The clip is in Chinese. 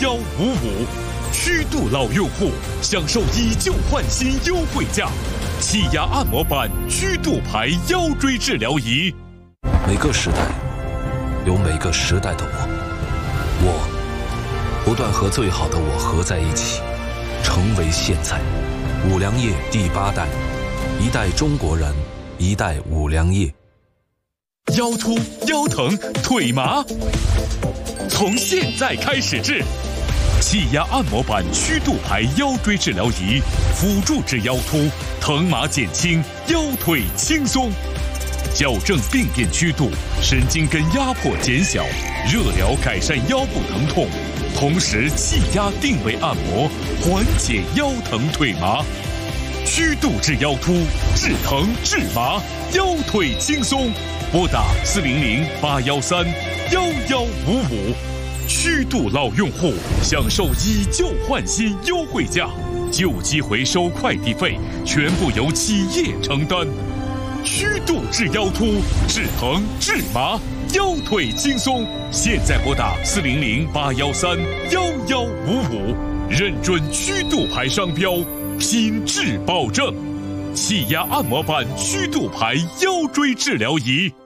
1155，虚度老用户享受以旧换新优惠价，气压按摩板虚度牌腰椎治疗仪。 每个时代有每个时代的我不断和最好的我合在一起，成为现在。五粮液第8代，一代中国人，一代五粮液。 腰突、腰疼、腿麻，从现在开始治。气压按摩板虚度牌腰椎治疗仪，辅助治腰突，疼麻减轻，腰腿轻松。矫正病变曲度，神经根压迫减小，热疗改善腰部疼痛，同时气压定位按摩，缓解腰疼腿麻。虚度治腰突，治疼治麻，腰腿轻松。拨打400-813-1155，虚度老用户享受以旧换新优惠价，旧机回收快递费全部由企业承担。虚度治腰突，治疼治麻，腰腿轻松。现在拨打400-813-1155，认准虚度牌商标，品质保证。气压按摩板虚度牌腰椎治疗仪。